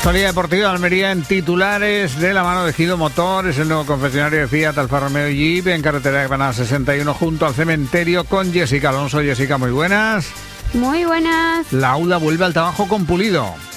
Actualidad deportiva de Almería en titulares de la mano de Gido Motores, el nuevo concesionario de Fiat, Alfa Romeo y Jeep en carretera de Granada 61 junto al cementerio con Jessica Alonso. Jessica, muy buenas. Muy buenas. La Auda vuelve al trabajo con Pulido.